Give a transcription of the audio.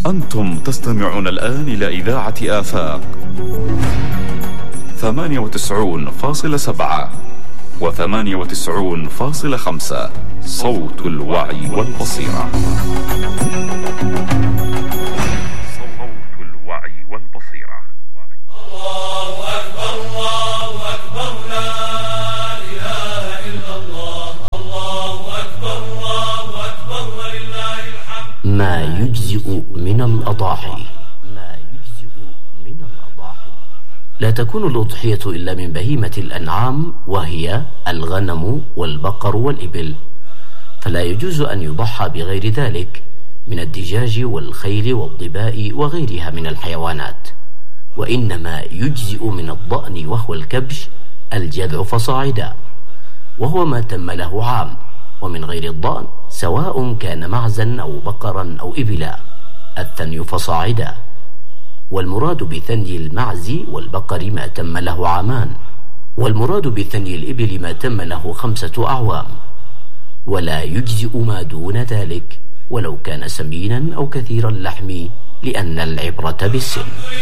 أنتم تستمعون الآن إلى إذاعة آفاق 98.7 و98.5 صوت الوعي والبصيرة. صوت الوعي والبصيرة. الله أكبر الله أكبر لا إله إلا الله. الله أكبر الله أكبر ولله الحمد. ما يجزئ من الأضاحي. لا تكون الأضحية إلا من بهيمة الأنعام، وهي الغنم والبقر والإبل، فلا يجوز أن يضحى بغير ذلك من الدجاج والخيل والظباء وغيرها من الحيوانات، وإنما يجزئ من الضأن وهو الكبش الجذع فصاعدا، وهو ما تم له عام، ومن غير الضأن سواء كان معزا أو بقرا أو إبلا الثني فصاعدا. والمراد بثني المعز والبقر ما تم له عامان، والمراد بثني الإبل ما تم له 5 أعوام، ولا يجزئ ما دون ذلك ولو كان سمينا أو كثير اللحم، لأن العبرة بالسن.